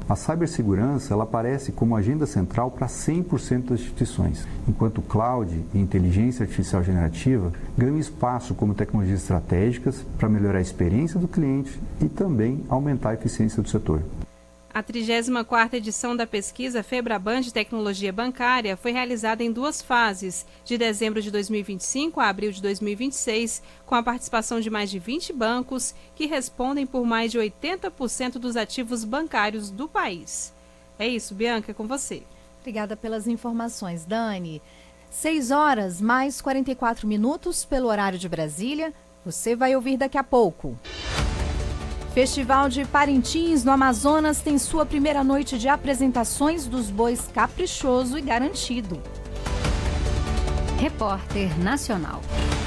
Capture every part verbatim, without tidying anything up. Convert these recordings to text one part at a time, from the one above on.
A cibersegurança ela aparece como agenda central para cem por cento das instituições, enquanto o cloud e inteligência artificial generativa ganham espaço como tecnologias estratégicas para melhorar a experiência do cliente e também aumentar a eficiência do setor. A trigésima quarta edição da pesquisa FEBRABAN de Tecnologia Bancária foi realizada em duas fases, de dezembro de dois mil e vinte e cinco a abril de dois mil e vinte e seis, com a participação de mais de vinte bancos, que respondem por mais de oitenta por cento dos ativos bancários do país. É isso, Bianca, é com você. Obrigada pelas informações, Dani. seis horas mais quarenta e quatro minutos pelo horário de Brasília. Você vai ouvir daqui a pouco. Festival de Parintins, no Amazonas, tem sua primeira noite de apresentações dos bois Caprichoso e Garantido. Repórter Nacional.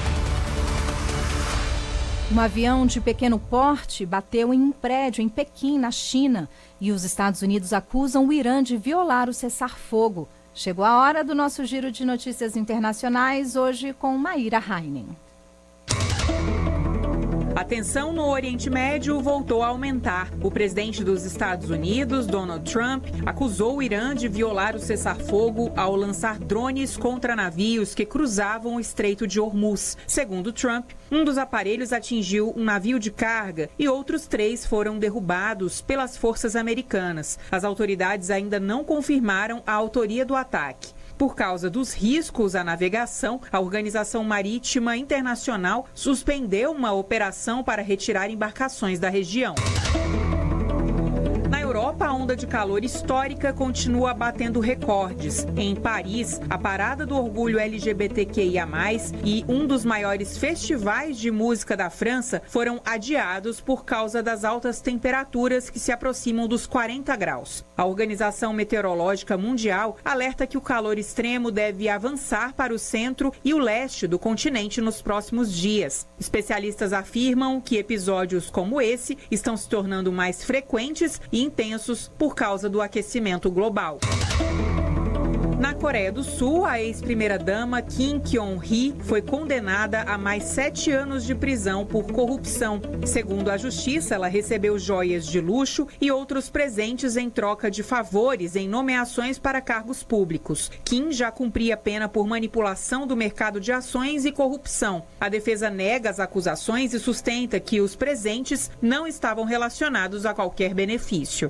Um avião de pequeno porte bateu em um prédio em Pequim, na China, e os Estados Unidos acusam o Irã de violar o cessar-fogo. Chegou a hora do nosso giro de notícias internacionais, hoje com Maíra Heinen. A tensão no Oriente Médio voltou a aumentar. O presidente dos Estados Unidos, Donald Trump, acusou o Irã de violar o cessar-fogo ao lançar drones contra navios que cruzavam o Estreito de Hormuz. Segundo Trump, um dos aparelhos atingiu um navio de carga e outros três foram derrubados pelas forças americanas. As autoridades ainda não confirmaram a autoria do ataque. Por causa dos riscos à navegação, a Organização Marítima Internacional suspendeu uma operação para retirar embarcações da região. Na Europa, a onda de calor histórica continua batendo recordes. Em Paris, a Parada do Orgulho L G B T Q I A mais, e um dos maiores festivais de música da França foram adiados por causa das altas temperaturas que se aproximam dos quarenta graus. A Organização Meteorológica Mundial alerta que o calor extremo deve avançar para o centro e o leste do continente nos próximos dias. Especialistas afirmam que episódios como esse estão se tornando mais frequentes e intensos por causa do aquecimento global. Na Coreia do Sul, a ex-primeira-dama Kim Kyung-hee foi condenada a mais sete anos de prisão por corrupção. Segundo a justiça, ela recebeu joias de luxo e outros presentes em troca de favores em nomeações para cargos públicos. Kim já cumpria pena por manipulação do mercado de ações e corrupção. A defesa nega as acusações e sustenta que os presentes não estavam relacionados a qualquer benefício.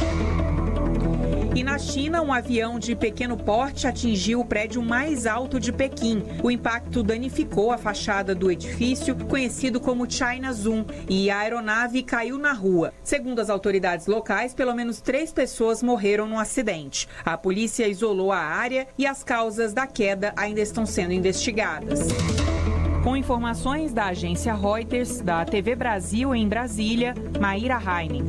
E na China, um avião de pequeno porte atingiu o prédio mais alto de Pequim. O impacto danificou a fachada do edifício, conhecido como China Zoom, e a aeronave caiu na rua. Segundo as autoridades locais, pelo menos três pessoas morreram no acidente. A polícia isolou a área e as causas da queda ainda estão sendo investigadas. Com informações da agência Reuters, da T V Brasil em Brasília, Maíra Heinen.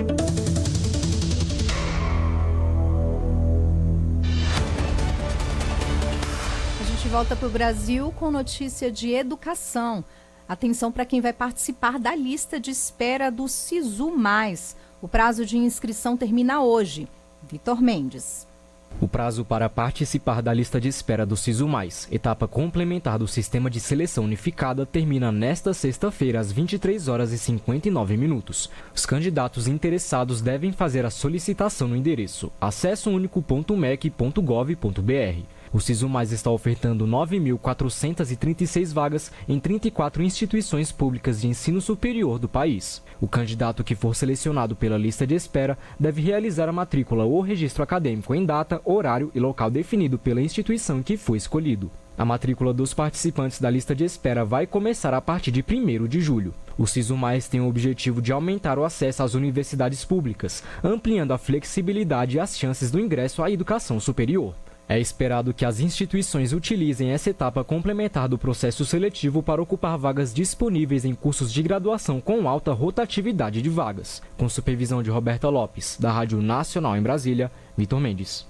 Volta para o Brasil com notícia de educação. Atenção para quem vai participar da lista de espera do SISU mais. O prazo de inscrição termina hoje. Vitor Mendes. O prazo para participar da lista de espera do SISU mais, etapa complementar do Sistema de Seleção Unificada, termina nesta sexta-feira às vinte e três horas e cinquenta e nove minutos. Os candidatos interessados devem fazer a solicitação no endereço acesso único ponto m e c ponto gov ponto b r. O SISU mais está ofertando nove mil quatrocentas e trinta e seis vagas em trinta e quatro instituições públicas de ensino superior do país. O candidato que for selecionado pela lista de espera deve realizar a matrícula ou registro acadêmico em data, horário e local definido pela instituição que foi escolhido. A matrícula dos participantes da lista de espera vai começar a partir de primeiro de julho. O SISU mais tem o objetivo de aumentar o acesso às universidades públicas, ampliando a flexibilidade e as chances do ingresso à educação superior. É esperado que as instituições utilizem essa etapa complementar do processo seletivo para ocupar vagas disponíveis em cursos de graduação com alta rotatividade de vagas. Com supervisão de Roberta Lopes, da Rádio Nacional em Brasília, Vitor Mendes.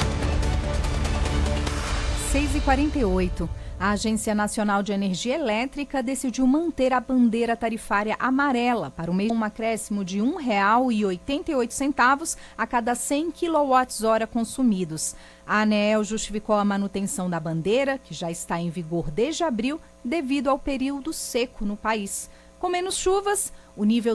seis e quarenta e oito. A Agência Nacional de Energia Elétrica decidiu manter a bandeira tarifária amarela para o mês, com um acréscimo de um real e oitenta e oito centavos a cada cem quilowatts-hora consumidos. A ANEEL justificou a manutenção da bandeira, que já está em vigor desde abril, devido ao período seco no país. Com menos chuvas, o nível